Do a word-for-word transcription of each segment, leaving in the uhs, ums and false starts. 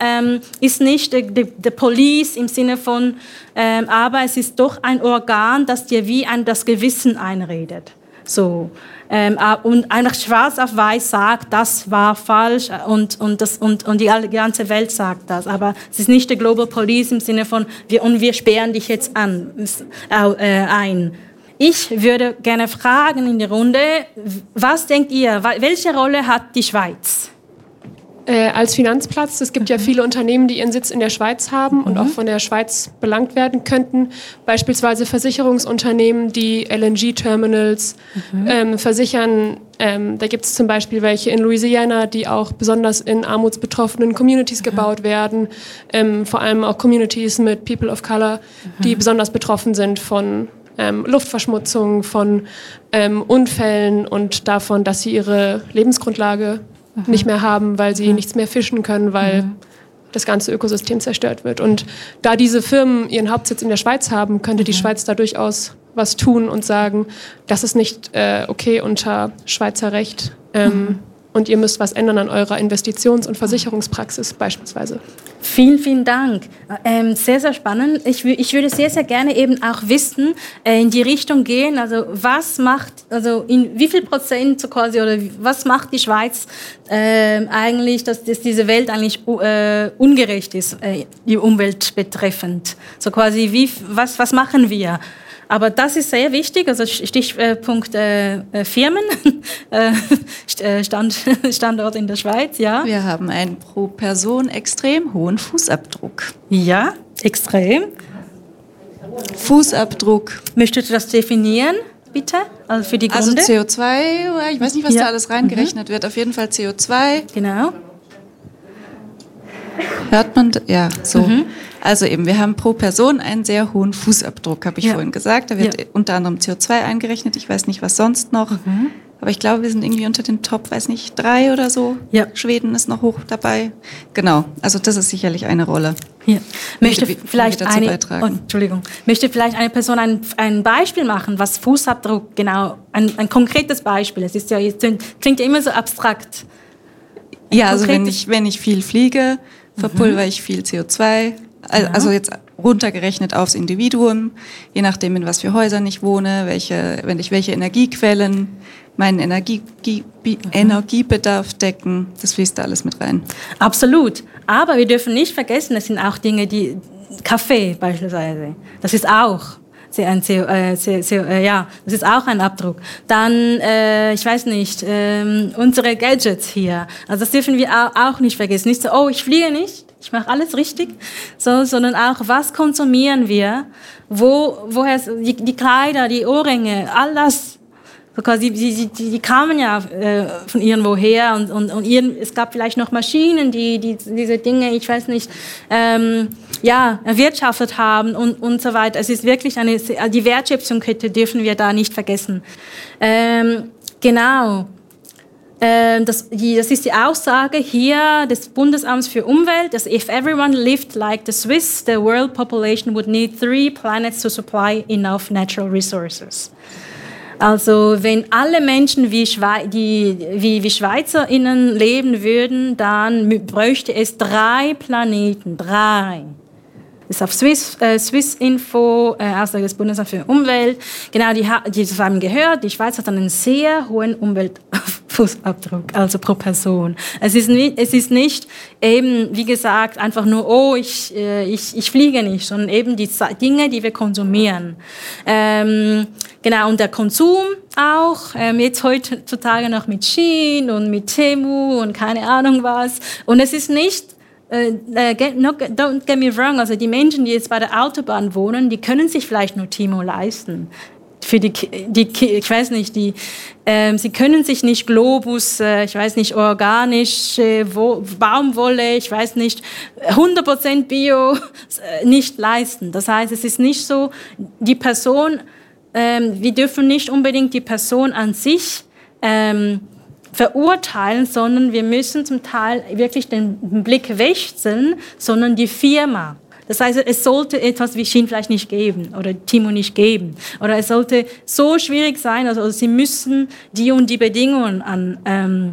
ähm, ist nicht die, die Police im Sinne von, ähm, aber es ist doch ein Organ, das dir wie ein, das Gewissen einredet. So. Ähm, und einfach schwarz auf weiß sagt, das war falsch und, und, das, und, und die ganze Welt sagt das. Aber es ist nicht die Global Police im Sinne von, wir, und wir sperren dich jetzt an, äh, ein. Ich würde gerne fragen in die Runde, was denkt ihr, welche Rolle hat die Schweiz? Äh, als Finanzplatz, es gibt mhm. ja viele Unternehmen, die ihren Sitz in der Schweiz haben mhm. und auch von der Schweiz belangt werden könnten. Beispielsweise Versicherungsunternehmen, die L N G-Terminals mhm. ähm, versichern. Ähm, da gibt es zum Beispiel welche in Louisiana, die auch besonders in armutsbetroffenen Communities mhm. gebaut werden. Ähm, vor allem auch Communities mit People of Color, mhm. die besonders betroffen sind von ähm, Luftverschmutzung, von ähm, Unfällen und davon, dass sie ihre Lebensgrundlage Mhm. nicht mehr haben, weil sie mhm. nichts mehr fischen können, weil mhm. das ganze Ökosystem zerstört wird. Und da diese Firmen ihren Hauptsitz in der Schweiz haben, könnte die mhm. Schweiz da durchaus was tun und sagen, das ist nicht äh, okay unter Schweizer Recht ähm, mhm. und ihr müsst was ändern an eurer Investitions- und Versicherungspraxis beispielsweise. Vielen, vielen Dank. Ähm, sehr, sehr spannend. Ich, ich würde sehr, sehr gerne eben auch wissen, äh, in die Richtung gehen, also was macht, also in wie viel Prozent so quasi, oder was macht die Schweiz äh, eigentlich, dass, dass diese Welt eigentlich äh, ungerecht ist, äh, die Umwelt betreffend. So quasi, wie, was, was machen wir? Aber das ist sehr wichtig, also Stichpunkt äh, Firmen, Stand, Standort in der Schweiz, ja. Wir haben einen pro Person extrem hohen Fußabdruck. Ja, extrem. Fußabdruck. Möchtest du das definieren, bitte? Also für die Gründe? Also C O zwei, ich weiß nicht, was ja. da alles reingerechnet mhm. wird, auf jeden Fall C O zwei. Genau. Hört man, ja, so. Mhm. Also eben, wir haben pro Person einen sehr hohen Fußabdruck, habe ich ja. vorhin gesagt. Da wird ja. unter anderem C O zwei eingerechnet. Ich weiß nicht, was sonst noch. Mhm. Aber ich glaube, wir sind irgendwie unter den Top, weiß nicht, drei oder so. Ja. Schweden ist noch hoch dabei. Genau, also das ist sicherlich eine Rolle. Ja. Möchte vielleicht eine, oh, Entschuldigung, möchte vielleicht eine Person ein, ein Beispiel machen, was Fußabdruck genau, ein, ein konkretes Beispiel. Es ist ja, klingt ja immer so abstrakt. Ein ja, also wenn ich, wenn ich viel fliege, verpulver ich viel C O zwei. Also jetzt runtergerechnet aufs Individuum, je nachdem, in was für Häusern ich wohne, welche, wenn ich welche Energiequellen, meinen Energie, mhm. Energiebedarf decken, das fließt da alles mit rein. Absolut. Aber wir dürfen nicht vergessen, es sind auch Dinge, die Kaffee beispielsweise, das ist auch ein C O, äh, C O, C O, äh, ja, das ist auch ein Abdruck. Dann, äh, ich weiß nicht, äh, unsere Gadgets hier, also das dürfen wir auch, auch nicht vergessen. Nicht so, oh, ich fliege nicht, ich mache alles richtig, so, sondern auch, was konsumieren wir, wo, woher, die, die Kleider, die Ohrringe, all das, die, die, die, die kamen ja äh, von irgendwoher und, und, und ihren, es gab vielleicht noch Maschinen, die, die diese Dinge, ich weiß nicht, ähm, ja, erwirtschaftet haben und, und so weiter. Es ist wirklich eine, die Wertschöpfungskette dürfen wir da nicht vergessen. Ähm, genau. Ähm, das, die, das ist die Aussage hier des Bundesamts für Umwelt, dass if everyone lived like the Swiss, the world population would need three planets to supply enough natural resources. Also wenn alle Menschen wie, Schwe- die, wie, wie SchweizerInnen leben würden, dann bräuchte es drei Planeten, drei. Das ist auf Swiss, äh, Swiss Info, äh, Aussage des Bundesamts für Umwelt. Genau, die, die haben gehört, die Schweiz hat einen sehr hohen Umweltfußabdruck, also pro Person. Es ist nicht, es ist nicht eben, wie gesagt, einfach nur, oh, ich, äh, ich, ich fliege nicht, sondern eben die Dinge, die wir konsumieren. Ähm, genau, und der Konsum auch, ähm, jetzt heutzutage noch mit Shein und mit Temu und keine Ahnung was. Und es ist nicht, Uh, get, no, don't get me wrong, also die Menschen, die jetzt bei der Autobahn wohnen, die können sich vielleicht nur Timo leisten. Für die, die ich weiß nicht, die, ähm, sie können sich nicht Globus, äh, ich weiß nicht, organisch, äh, wo, Baumwolle, ich weiß nicht, hundert Prozent Bio äh, nicht leisten. Das heißt, es ist nicht so, die Person, ähm, wir dürfen nicht unbedingt die Person an sich ähm, verurteilen, sondern wir müssen zum Teil wirklich den Blick wechseln, sondern die Firma. Das heißt, es sollte etwas wie Shein vielleicht nicht geben oder Timo nicht geben. Oder es sollte so schwierig sein, also sie müssen die und die Bedingungen an, ähm,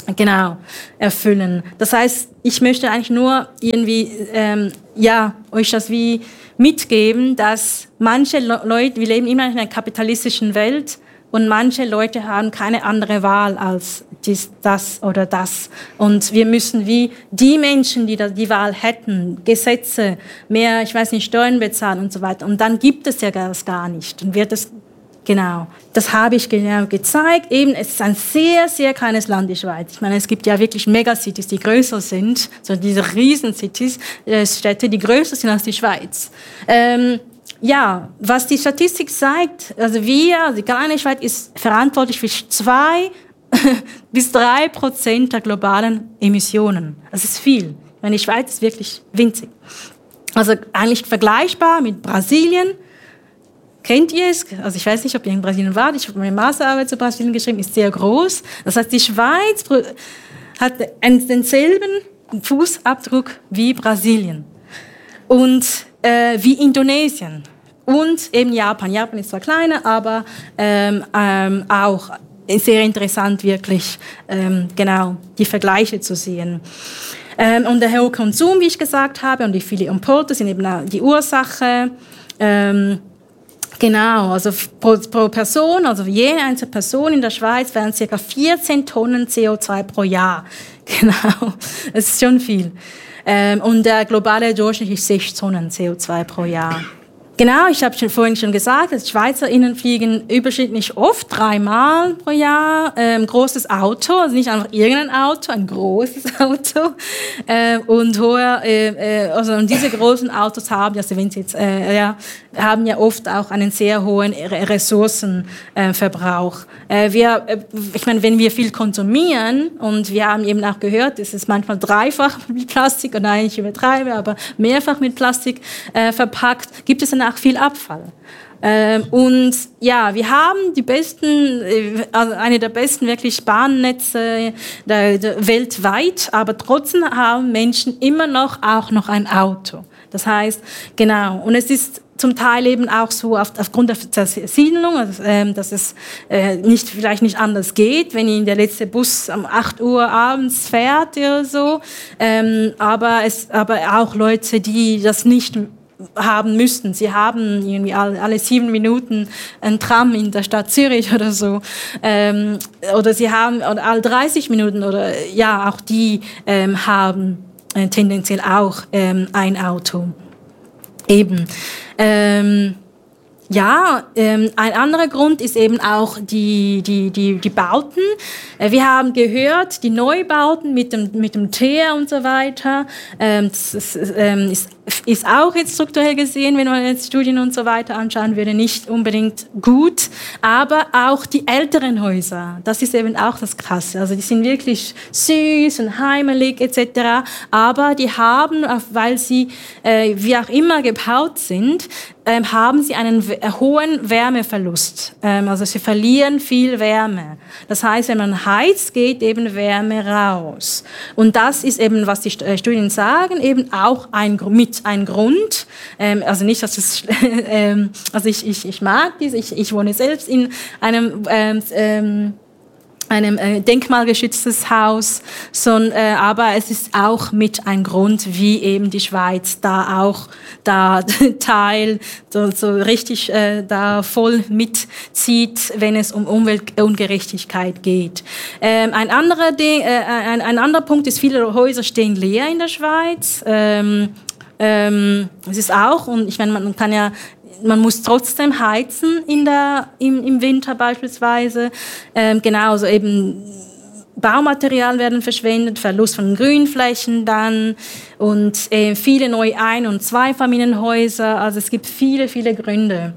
genau, erfüllen. Das heißt, ich möchte eigentlich nur irgendwie, ähm, ja, euch das wie mitgeben, dass manche Le- Leute, wir leben immer in einer kapitalistischen Welt und manche Leute haben keine andere Wahl als dies, das oder das. Und wir müssen wie die Menschen, die da die Wahl hätten, Gesetze, mehr, ich weiß nicht, Steuern bezahlen und so weiter. Und dann gibt es ja das gar nicht. Und wird es Genau, das habe ich genau gezeigt. Eben, es ist ein sehr, sehr kleines Land, die Schweiz. Ich meine, es gibt ja wirklich Megacities, die größer sind, so diese Riesencities, äh, Städte, die größer sind als die Schweiz. Ähm, ja, was die Statistik zeigt, also wir, also die kleine Schweiz ist verantwortlich für zwei bis drei Prozent der globalen Emissionen. Das ist viel. Ich meine, die Schweiz ist wirklich winzig. Also eigentlich vergleichbar mit Brasilien. Kennt ihr es? Also ich weiß nicht, ob ihr in Brasilien wart. Ich habe meine Masterarbeit zu Brasilien geschrieben, ist sehr groß. Das heißt, die Schweiz hat denselben Fußabdruck wie Brasilien und äh, wie Indonesien und eben Japan. Japan ist zwar kleiner, aber ähm, ähm, auch sehr interessant wirklich, ähm, genau, die Vergleiche zu sehen. Ähm, und der hohe Konsum, wie ich gesagt habe, und die vielen Importe sind eben auch die Ursache. Ähm, Genau, also pro, pro Person, also jede einzelne Person in der Schweiz wären ca. vierzehn Tonnen C O zwei pro Jahr. Genau, das ist schon viel. Ähm, und der globale Durchschnitt ist sechs Tonnen C O zwei pro Jahr. Genau, ich habe schon vorhin schon gesagt, dass SchweizerInnen fliegen überschnittlich oft, dreimal pro Jahr. Ähm, großes Auto, also nicht einfach irgendein Auto, ein großes Auto. Äh, und hohe, äh, also und diese großen Autos haben, also wenn sie jetzt, äh, ja, haben ja oft auch einen sehr hohen Ressourcenverbrauch. Äh, wir, äh, ich meine, wenn wir viel konsumieren und wir haben eben auch gehört, es ist manchmal dreifach mit Plastik, und nein, ich übertreibe, aber mehrfach mit Plastik äh, verpackt, gibt es dann auch viel Abfall. Ähm, und ja, wir haben die besten, also eine der besten wirklich Bahnnetze der, der, weltweit, aber trotzdem haben Menschen immer noch auch noch ein Auto. Das heißt, genau, und es ist zum Teil eben auch so auf, aufgrund der Siedlung, also, ähm, dass es äh, nicht, vielleicht nicht anders geht, wenn Ihnen der letzte Bus um acht Uhr abends fährt oder so. Ähm, aber, es, aber auch Leute, die das nicht haben müssten. Sie haben irgendwie alle, alle sieben Minuten ein Tram in der Stadt Zürich oder so. Ähm, oder sie haben oder alle dreißig Minuten oder ja, auch die ähm, haben äh, tendenziell auch ähm, ein Auto. Eben. Ähm, Ja, ähm, ein anderer Grund ist eben auch die, die, die, die Bauten. Äh, wir haben gehört, die Neubauten mit dem, mit dem Teer und so weiter, ähm, das ist, ähm, ist, ist auch jetzt strukturell gesehen, wenn man jetzt Studien und so weiter anschauen würde, nicht unbedingt gut. Aber auch die älteren Häuser, das ist eben auch das Krasse. Also die sind wirklich süß und heimelig et cetera. Aber die haben, weil sie äh, wie auch immer gebaut sind, ähm, haben sie einen hohen Wärmeverlust. Ähm, also sie verlieren viel Wärme. Das heißt, wenn man heizt, geht eben Wärme raus. Und das ist eben, was die Studien sagen, eben auch ein, mit ein Grund. Ähm, also nicht, dass es, ähm, also ich, ich, ich mag dies, ich, ich wohne selbst in einem, ähm, ähm, einem äh, denkmalgeschütztes Haus, sondern, äh, aber es ist auch mit ein Grund, wie eben die Schweiz da auch da Teil so, so richtig äh, da voll mitzieht, wenn es um Umweltungerechtigkeit geht. Ähm, ein anderer Ding, äh, ein, ein anderer Punkt ist, viele Häuser stehen leer in der Schweiz. Ähm, ähm, es ist auch, und ich meine, man kann ja man muss trotzdem heizen in der, im, im Winter beispielsweise. Ähm, genauso eben Baumaterialien werden verschwendet, Verlust von Grünflächen dann und äh, viele neue Ein- und Zweifamilienhäuser. Also es gibt viele, viele Gründe,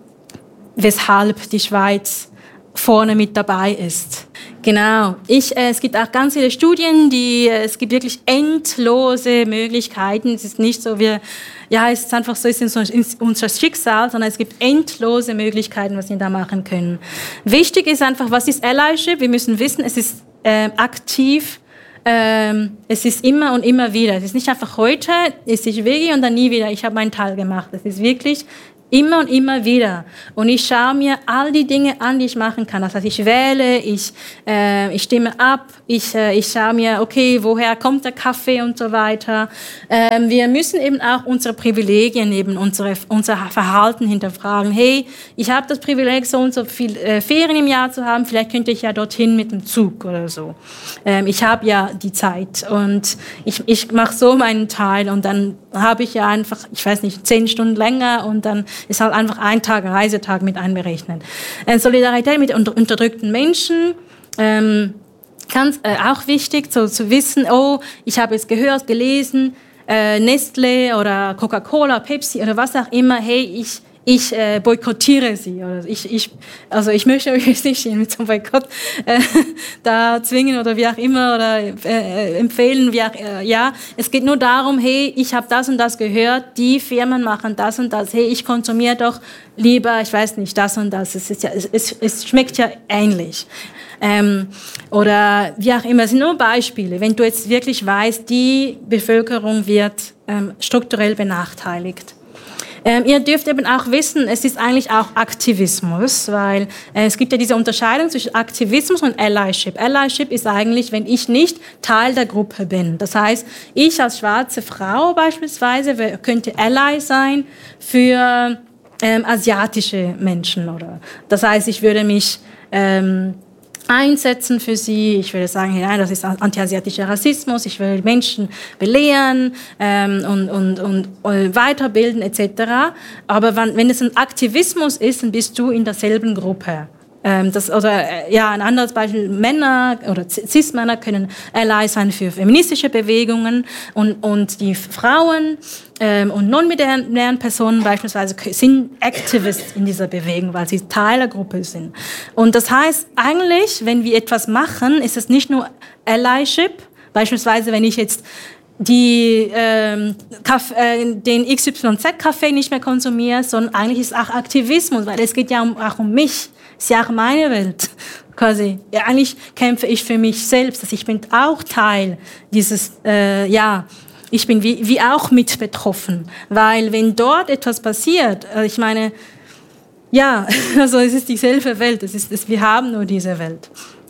weshalb die Schweiz vorne mit dabei ist. Genau. Ich, äh, es gibt auch ganz viele Studien, die, äh, es gibt wirklich endlose Möglichkeiten. Es ist nicht so, wir, ja, es ist einfach so, es ist unser Schicksal, sondern es gibt endlose Möglichkeiten, was wir da machen können. Wichtig ist einfach, was ist Allyship? Wir müssen wissen, es ist äh, aktiv. Ähm, es ist immer und immer wieder. Es ist nicht einfach heute, ist ich Veggie und dann nie wieder, ich habe meinen Teil gemacht. Es ist wirklich Immer und immer wieder. Und ich schaue mir all die Dinge an, die ich machen kann. Das heißt, ich wähle, ich, äh, ich stimme ab, ich, äh, ich schaue mir, okay, woher kommt der Kaffee und so weiter. Ähm, wir müssen eben auch unsere Privilegien, eben unsere, unser Verhalten hinterfragen. Hey, ich habe das Privileg, so und so viel äh, Ferien im Jahr zu haben, vielleicht könnte ich ja dorthin mit dem Zug oder so. Ähm, ich habe ja die Zeit und ich, ich mache so meinen Teil und dann habe ich ja einfach, ich weiß nicht, zehn Stunden länger und dann ist halt einfach ein Tag Reisetag mit einberechnet. Äh, Solidarität mit unter, unterdrückten Menschen, ähm, ganz äh, auch wichtig, so zu wissen, oh, ich habe es gehört, gelesen, äh, Nestlé oder Coca-Cola, Pepsi oder was auch immer, hey, ich ich äh, boykottiere sie. Oder ich, ich, also ich möchte euch jetzt nicht mit so einem Boykott äh, da zwingen oder wie auch immer oder äh, empfehlen. Wie auch, äh, ja, es geht nur darum, hey, ich habe das und das gehört, die Firmen machen das und das. Hey, ich konsumiere doch lieber, ich weiß nicht, das und das. Es, ist ja, es, es, es schmeckt ja ähnlich. Ähm, oder wie auch immer, es sind nur Beispiele. Wenn du jetzt wirklich weißt, die Bevölkerung wird ähm, strukturell benachteiligt. Ähm, ihr dürft eben auch wissen, es ist eigentlich auch Aktivismus, weil äh, es gibt ja diese Unterscheidung zwischen Aktivismus und Allyship. Allyship ist eigentlich, wenn ich nicht Teil der Gruppe bin. Das heißt, ich als schwarze Frau beispielsweise könnte Ally sein für ähm, asiatische Menschen. Oder das heißt, ich würde mich ähm, einsetzen für sie. Ich würde sagen, ja, das ist antiasiatischer Rassismus. Ich will Menschen belehren ähm, und, und, und, und weiterbilden et cetera. Aber wenn, wenn es ein Aktivismus ist, dann bist du in derselben Gruppe. Ähm, das, oder ja, ein anderes Beispiel, Männer oder Cis-Männer können Ally sein für feministische Bewegungen und, und die Frauen ähm, und non-binären Personen beispielsweise sind Activists in dieser Bewegung, weil sie Teil der Gruppe sind. Und das heißt eigentlich, wenn wir etwas machen, ist es nicht nur Allyship, beispielsweise wenn ich jetzt die ähm, Kaff, äh, den X Y Z-Kaffee nicht mehr konsumiere, sondern eigentlich ist es auch Aktivismus, weil es geht ja um, auch um mich. Das ist ja auch meine Welt, quasi. Ja, eigentlich kämpfe ich für mich selbst, also ich bin auch Teil dieses, äh, ja, ich bin wie, wie auch mit betroffen, weil wenn dort etwas passiert, äh, ich meine, ja, also es ist dieselbe Welt, es ist, es, wir haben nur diese Welt.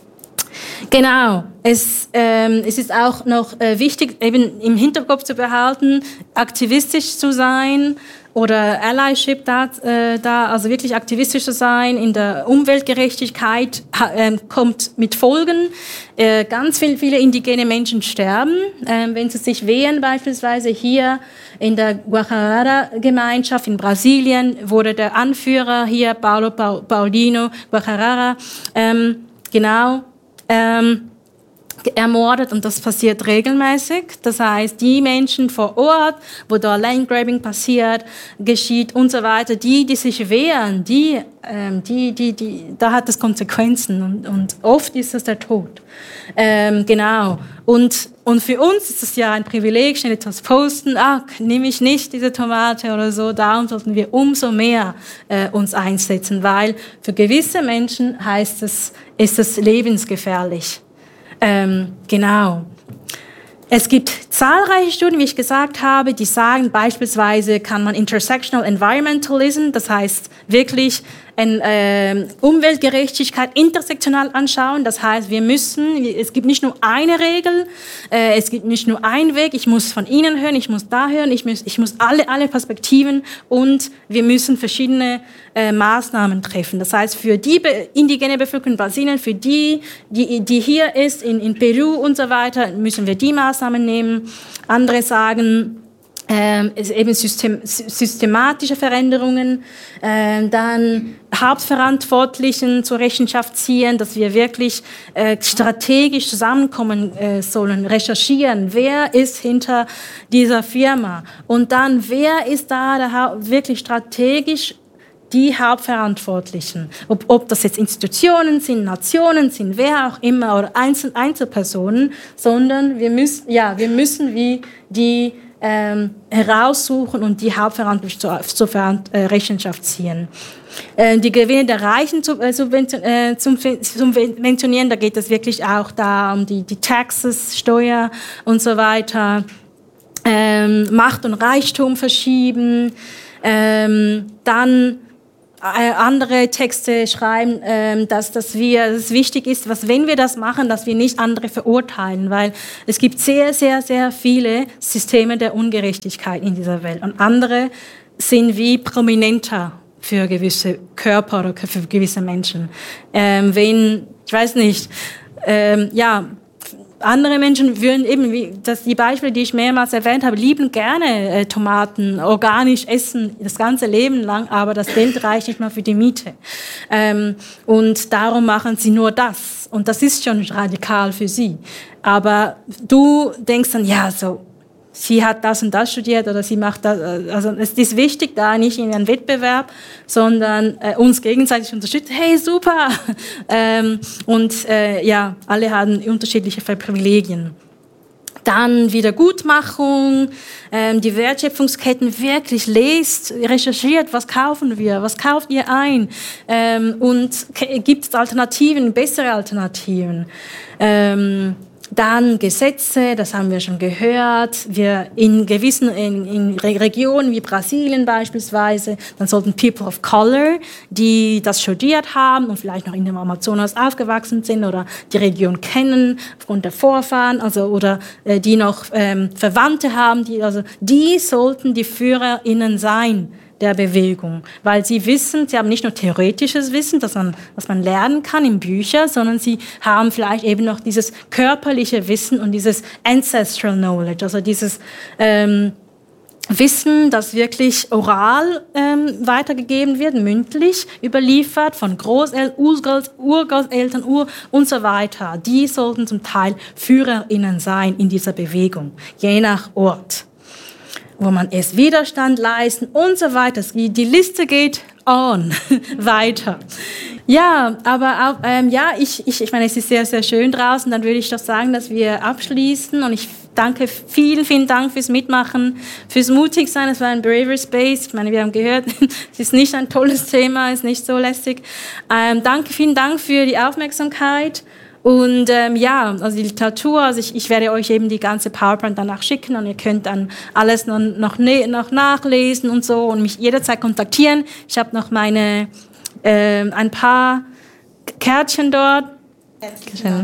Genau, es, ähm, es ist auch noch äh, wichtig, eben im Hinterkopf zu behalten, aktivistisch zu sein, oder Allyship da, äh, da, also wirklich aktivistisch zu sein in der Umweltgerechtigkeit äh, kommt mit Folgen. Äh, ganz viel, viele indigene Menschen sterben, äh, wenn sie sich wehren. Beispielsweise hier in der Guajarara-Gemeinschaft in Brasilien wurde der Anführer hier, Paulo Paulino Guajarara, ähm, genau, ähm, ermordet und das passiert regelmäßig. Das heißt, die Menschen vor Ort, wo da Landgrabbing passiert, geschieht und so weiter, die, die sich wehren, die, ähm, die, die, die, da hat das Konsequenzen und, und oft ist es der Tod. Ähm, genau. Und, und für uns ist es ja ein Privileg, schnell etwas posten, ah, nehme ich nicht diese Tomate oder so, darum sollten wir umso mehr äh, uns einsetzen, weil für gewisse Menschen heißt es, ist es lebensgefährlich. Ähm, genau. Es gibt zahlreiche Studien, wie ich gesagt habe, die sagen, beispielsweise kann man Intersectional Environmentalism, das heißt wirklich ein, äh, Umweltgerechtigkeit intersektional anschauen. Das heißt, wir müssen, es gibt nicht nur eine Regel, äh, es gibt nicht nur einen Weg, ich muss von Ihnen hören, ich muss da hören, ich muss, ich muss alle, alle Perspektiven und wir müssen verschiedene äh, Maßnahmen treffen. Das heißt, für die be- indigene Bevölkerung in Brasilien, für die, die, die hier ist, in, in Peru und so weiter, müssen wir die Maßnahmen nehmen. Andere sagen, Ähm, eben System, systematische Veränderungen, äh, dann Hauptverantwortlichen zur Rechenschaft ziehen, dass wir wirklich äh, strategisch zusammenkommen äh, sollen, recherchieren, wer ist hinter dieser Firma und dann, wer ist da der, wirklich strategisch die Hauptverantwortlichen, ob, ob das jetzt Institutionen sind, Nationen sind, wer auch immer oder Einzel- Einzelpersonen, sondern wir müssen, ja, wir müssen wie die Ähm, heraussuchen und die Hauptverantwortung zur, zur Ver- äh, Rechenschaft ziehen. Äh, die Gewinne der Reichen zu, äh, subvention, äh, zum subventionieren, da geht es wirklich auch da um die, die Taxes, Steuer und so weiter, ähm, Macht und Reichtum verschieben, Ähm, dann äh, andere Texte schreiben, ähm, dass, dass, wir, dass es wichtig ist, dass wenn wir das machen, dass wir nicht andere verurteilen, weil es gibt sehr, sehr, sehr viele Systeme der Ungerechtigkeit in dieser Welt und andere sind wie prominenter für gewisse Körper oder für gewisse Menschen. Ähm, wenn, ich weiß nicht, ähm, ja, andere Menschen würden eben, wie das, die Beispiele, die ich mehrmals erwähnt habe, lieben gerne äh, Tomaten, organisch essen, das ganze Leben lang, aber das Geld reicht nicht mal für die Miete. Ähm, und darum machen sie nur das. Und das ist schon radikal für sie. Aber du denkst dann, ja, so, sie hat das und das studiert oder sie macht das. Also es ist wichtig, da nicht in einen Wettbewerb, sondern äh, uns gegenseitig unterstützen. Hey, super! ähm, und äh, ja, alle haben unterschiedliche Privilegien. Dann Wiedergutmachung, ähm, die Wertschöpfungsketten wirklich lest, recherchiert, was kaufen wir, was kauft ihr ein ähm, und gibt es Alternativen, bessere Alternativen. Ähm, Dann Gesetze, das haben wir schon gehört. Wir in gewissen in, in Regionen wie Brasilien beispielsweise, dann sollten People of Color, die das studiert haben und vielleicht noch in dem Amazonas aufgewachsen sind oder die Region kennen aufgrund der Vorfahren, also oder äh, die noch ähm, Verwandte haben, die also die sollten die FührerInnen sein der Bewegung, weil sie wissen, sie haben nicht nur theoretisches Wissen, das man, was man lernen kann in Büchern, sondern sie haben vielleicht eben noch dieses körperliche Wissen und dieses Ancestral Knowledge, also dieses ähm, Wissen, das wirklich oral ähm, weitergegeben wird, mündlich überliefert von Großeltern, Urgroßeltern, Ur und so weiter. Die sollten zum Teil FührerInnen sein in dieser Bewegung, je nach Ort, wo man es Widerstand leisten und so weiter. Die Liste geht on weiter. Ja, aber auch, ähm, ja, ich, ich, ich meine, es ist sehr, sehr schön draußen. Dann würde ich doch sagen, dass wir abschließen. Und ich danke, vielen, vielen Dank fürs Mitmachen, fürs Mutigsein. Es war ein Bravery Space. Ich meine, wir haben gehört, es ist nicht ein tolles Thema, es ist nicht so lästig. Ähm, danke, vielen Dank für die Aufmerksamkeit. Und ähm, ja, also die Literatur, also ich, ich werde euch eben die ganze PowerPoint danach schicken und ihr könnt dann alles noch, noch, noch nachlesen und so und mich jederzeit kontaktieren. Ich habe noch meine, äh, ein paar Kärtchen dort. Herzlichen Dank.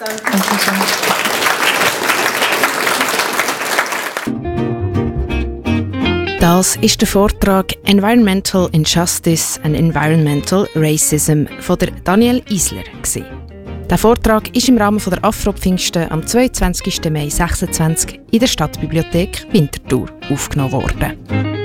Danke. Das ist der Vortrag «Environmental Injustice and Environmental Racism» von der Danielle Isler gewesen. Der Vortrag ist im Rahmen der Afro-Pfingsten am zweiundzwanzigsten Mai sechsundzwanzig in der Stadtbibliothek Winterthur aufgenommen worden.